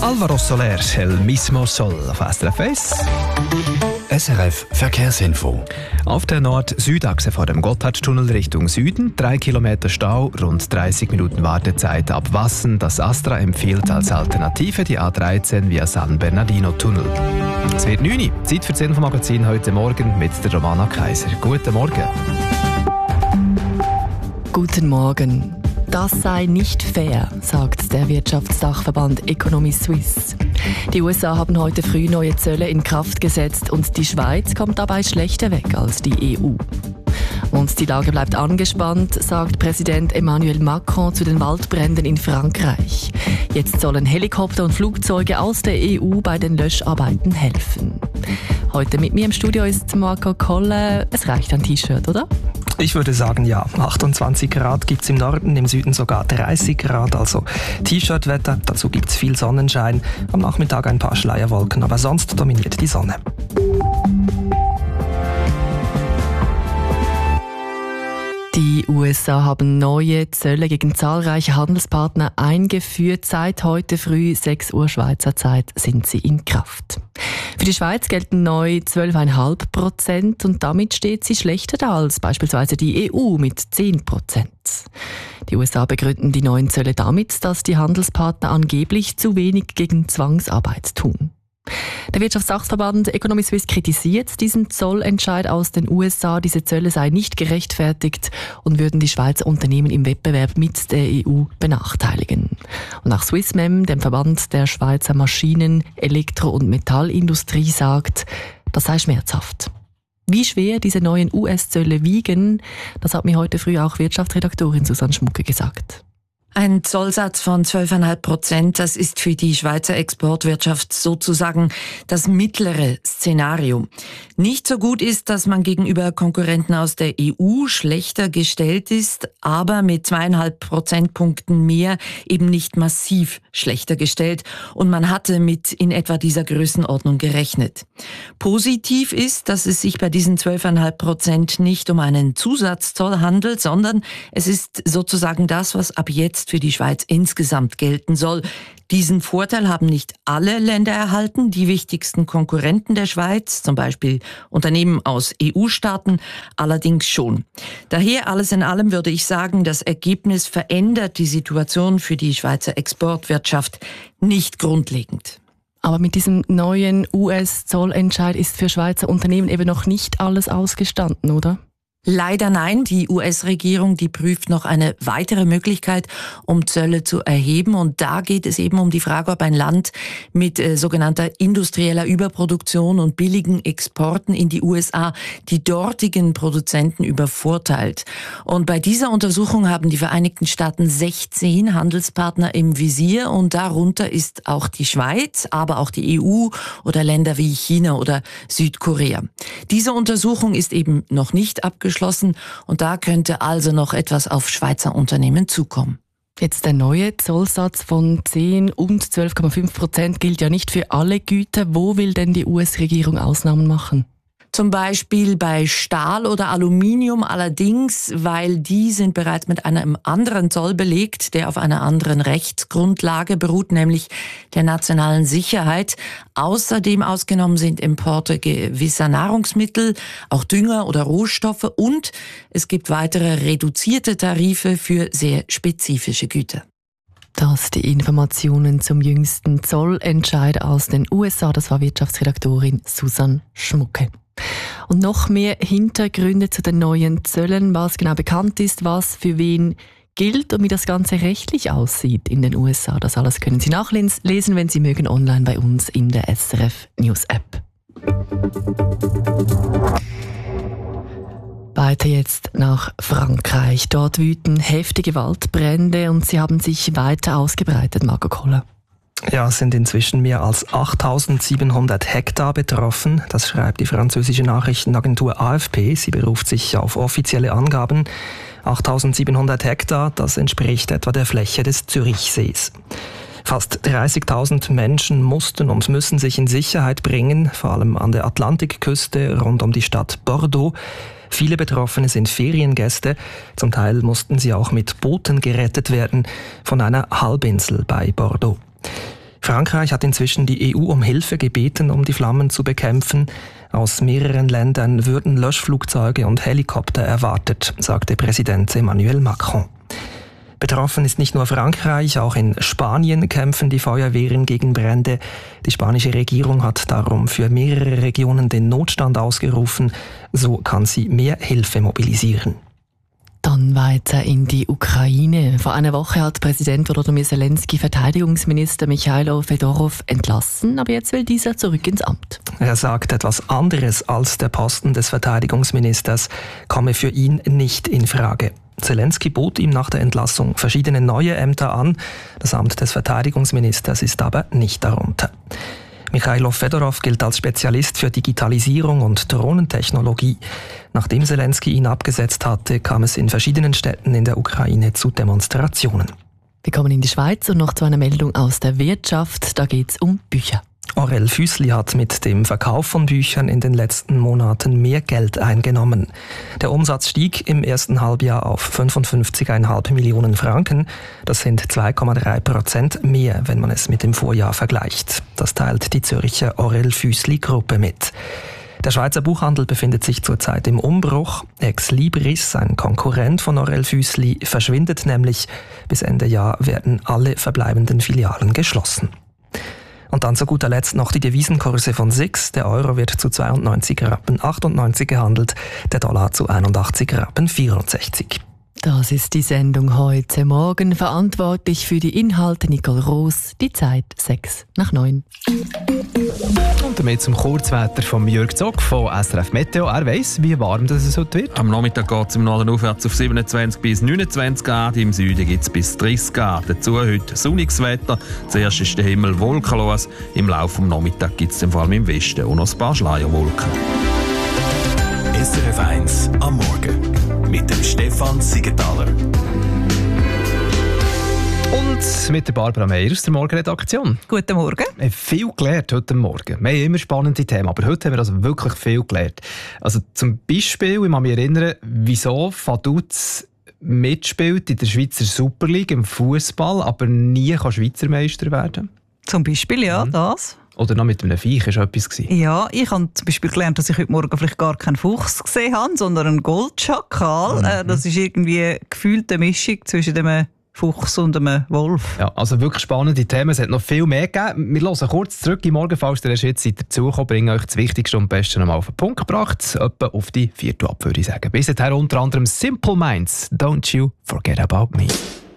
Alvaro Soler, El mismo Sol auf SRF 1. SRF Verkehrsinfo. Auf der Nord-Süd-Achse vor dem Gotthardtunnel Richtung Süden 3 Kilometer Stau, rund 30 Minuten Wartezeit ab Wassen. Das Astra empfiehlt als Alternative die A13 via San Bernardino-Tunnel. Es wird 9 Uhr, Zeit für das Infomagazin heute Morgen mit der Romana Kaiser. Guten Morgen. Guten Morgen. Das sei nicht fair, sagt der Wirtschaftssachverband Economy Suisse. Die USA haben heute früh neue Zölle in Kraft gesetzt und die Schweiz kommt dabei schlechter weg als die EU. Und die Lage bleibt angespannt, sagt Präsident Emmanuel Macron zu den Waldbränden in Frankreich. Jetzt sollen Helikopter und Flugzeuge aus der EU bei den Löscharbeiten helfen. Heute mit mir im Studio ist Marco Kolle. Es reicht ein T-Shirt, oder? Ich würde sagen, ja. 28 Grad gibt es im Norden, im Süden sogar 30 Grad, also T-Shirt-Wetter. Dazu gibt es viel Sonnenschein, am Nachmittag ein paar Schleierwolken, aber sonst dominiert die Sonne. Die USA haben neue Zölle gegen zahlreiche Handelspartner eingeführt. Seit heute früh 6 Uhr Schweizer Zeit sind sie in Kraft. Für die Schweiz gelten neu 12,5% und damit steht sie schlechter da als beispielsweise die EU mit 10%. Die USA begründen die neuen Zölle damit, dass die Handelspartner angeblich zu wenig gegen Zwangsarbeit tun. Der Wirtschaftssachverband Economy Suisse kritisiert diesen Zollentscheid aus den USA. Diese Zölle seien nicht gerechtfertigt und würden die Schweizer Unternehmen im Wettbewerb mit der EU benachteiligen. Und nach Swissmem, dem Verband der Schweizer Maschinen-, Elektro- und Metallindustrie, sagt, das sei schmerzhaft. Wie schwer diese neuen US-Zölle wiegen, das hat mir heute früh auch Wirtschaftsredaktorin Susanne Schmucke gesagt. Ein Zollsatz von 12,5%, das ist für die Schweizer Exportwirtschaft sozusagen das mittlere Szenario. Nicht so gut ist, dass man gegenüber Konkurrenten aus der EU schlechter gestellt ist, aber mit 2,5 Prozentpunkten mehr eben nicht massiv schlechter gestellt und man hatte mit in etwa dieser Größenordnung gerechnet. Positiv ist, dass es sich bei diesen 12,5% nicht um einen Zusatzzoll handelt, sondern es ist sozusagen das, was ab jetzt für die Schweiz insgesamt gelten soll. Diesen Vorteil haben nicht alle Länder erhalten. Die wichtigsten Konkurrenten der Schweiz, zum Beispiel Unternehmen aus EU-Staaten, allerdings schon. Daher alles in allem würde ich sagen, das Ergebnis verändert die Situation für die Schweizer Exportwirtschaft nicht grundlegend. Aber mit diesem neuen US-Zollentscheid ist für Schweizer Unternehmen eben noch nicht alles ausgestanden, oder? Leider nein. Die US-Regierung, die prüft noch eine weitere Möglichkeit, um Zölle zu erheben. Und da geht es eben um die Frage, ob ein Land mit sogenannter industrieller Überproduktion und billigen Exporten in die USA die dortigen Produzenten übervorteilt. Und bei dieser Untersuchung haben die Vereinigten Staaten 16 Handelspartner im Visier und darunter ist auch die Schweiz, aber auch die EU oder Länder wie China oder Südkorea. Diese Untersuchung ist eben noch nicht abgeschlossen. Und da könnte also noch etwas auf Schweizer Unternehmen zukommen. Jetzt der neue Zollsatz von 10 und 12,5% gilt ja nicht für alle Güter. Wo will denn die US-Regierung Ausnahmen machen? Zum Beispiel bei Stahl oder Aluminium allerdings, weil die sind bereits mit einem anderen Zoll belegt, der auf einer anderen Rechtsgrundlage beruht, nämlich der nationalen Sicherheit. Außerdem ausgenommen sind Importe gewisser Nahrungsmittel, auch Dünger oder Rohstoffe und es gibt weitere reduzierte Tarife für sehr spezifische Güter. Das die Informationen zum jüngsten Zollentscheid aus den USA. Das war Wirtschaftsredaktorin Susanne Schmucke. Und noch mehr Hintergründe zu den neuen Zöllen, was genau bekannt ist, was für wen gilt und wie das Ganze rechtlich aussieht in den USA. Das alles können Sie nachlesen, wenn Sie mögen, online bei uns in der SRF News App. Weiter jetzt nach Frankreich. Dort wüten heftige Waldbrände und sie haben sich weiter ausgebreitet, Marco Koller. Ja, es sind inzwischen mehr als 8.700 Hektar betroffen. Das schreibt die französische Nachrichtenagentur AFP. Sie beruft sich auf offizielle Angaben. 8.700 Hektar, das entspricht etwa der Fläche des Zürichsees. Fast 30.000 Menschen mussten und müssen sich in Sicherheit bringen, vor allem an der Atlantikküste rund um die Stadt Bordeaux. Viele Betroffene sind Feriengäste. Zum Teil mussten sie auch mit Booten gerettet werden von einer Halbinsel bei Bordeaux. Frankreich hat inzwischen die EU um Hilfe gebeten, um die Flammen zu bekämpfen. Aus mehreren Ländern würden Löschflugzeuge und Helikopter erwartet, sagte Präsident Emmanuel Macron. Betroffen ist nicht nur Frankreich, auch in Spanien kämpfen die Feuerwehren gegen Brände. Die spanische Regierung hat darum für mehrere Regionen den Notstand ausgerufen. So kann sie mehr Hilfe mobilisieren. Dann weiter in die Ukraine. Vor einer Woche hat Präsident Volodymyr Zelensky Verteidigungsminister Michailo Fedorov entlassen, aber jetzt will dieser zurück ins Amt. Er sagt, etwas anderes als der Posten des Verteidigungsministers komme für ihn nicht in Frage. Zelensky bot ihm nach der Entlassung verschiedene neue Ämter an. Das Amt des Verteidigungsministers ist aber nicht darunter. Michailo Fedorov gilt als Spezialist für Digitalisierung und Drohnentechnologie. Nachdem Zelensky ihn abgesetzt hatte, kam es in verschiedenen Städten in der Ukraine zu Demonstrationen. Wir kommen in die Schweiz und noch zu einer Meldung aus der Wirtschaft. Da geht es um Bücher. Orell Füssli hat mit dem Verkauf von Büchern in den letzten Monaten mehr Geld eingenommen. Der Umsatz stieg im ersten Halbjahr auf 55,5 Millionen Franken. Das sind 2,3% mehr, wenn man es mit dem Vorjahr vergleicht. Das teilt die Zürcher Orell Füssli Gruppe mit. Der Schweizer Buchhandel befindet sich zurzeit im Umbruch. Ex Libris, ein Konkurrent von Orell Füssli, verschwindet nämlich. Bis Ende Jahr werden alle verbleibenden Filialen geschlossen. Und dann zu guter Letzt noch die Devisenkurse von SIX. Der Euro wird zu 92,98 Rappen gehandelt, der Dollar zu 81,64 Rappen. Das ist die Sendung heute Morgen. Verantwortlich für die Inhalte Nicole Roos. Die Zeit 8:06. Und damit zum Kurzwetter von Jörg Zock von SRF Meteo. Er weiss, wie warm es heute wird. Am Nachmittag geht es im Norden aufwärts auf 27 bis 29 Grad. Im Süden gibt es bis 30 Grad. Dazu heute sonniges Wetter. Zuerst ist der Himmel wolkenlos. Im Laufe des Nachmittags gibt es vor allem im Westen auch noch ein paar Schleierwolken. SRF 1 am Morgen mit dem Stefan Siegenthaler. Und mit der Barbara Meier aus der Morgenredaktion. Guten Morgen. Wir haben viel gelernt heute Morgen. Wir haben immer spannende Themen, aber heute haben wir also wirklich viel gelernt. Also zum Beispiel, ich kann mich erinnern, wieso Vaduz mitspielt in der Schweizer Super League im Fußball, aber nie kann Schweizer Meister werden. Zum Beispiel, ja, das. Oder noch mit einem Viech war etwas gewesen. Ja, ich habe zum Beispiel gelernt, dass ich heute Morgen vielleicht gar keinen Fuchs gesehen habe, sondern einen Goldschakal. Das ist irgendwie gefühlt eine Mischung zwischen einem Fuchs und einem Wolf. Ja, also wirklich spannende Themen. Es hat noch viel mehr gegeben. Wir hören kurz zurück im Morgen, falls ihr erst jetzt dazugekommen, bringen euch das Wichtigste und Beste nochmal auf den Punkt gebracht. Etwa auf die 4. ab, würde ich sagen. Bis dahin unter anderem Simple Minds, Don't You Forget About Me.